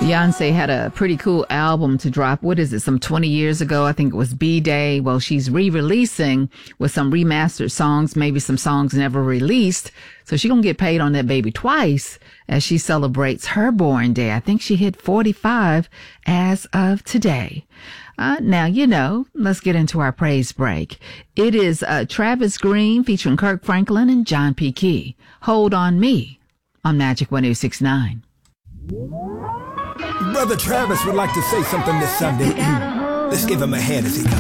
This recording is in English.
Beyonce had a pretty cool album to drop. What is it? Some 20 years ago. I think it was B-Day. Well, she's re-releasing with some remastered songs, maybe some songs never released. So she's going to get paid on that baby twice as she celebrates her born day. I think she hit 45 as of today. Now, let's get into our praise break. It is Travis Green featuring Kirk Franklin and John P. Key. Hold on Me on Magic 1069. Brother Travis would like to say something this Sunday. Let's give him a hand as he comes.